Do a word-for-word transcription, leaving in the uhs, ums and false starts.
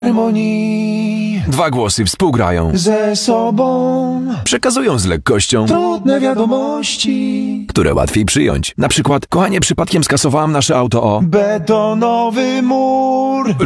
harmonii. Dwa głosy współgrają Ze sobą przekazują z lekkością, trudne wiadomości. które łatwiej przyjąć. Na przykład, kochanie, przypadkiem skasowałam nasze auto o... Betonowy mur.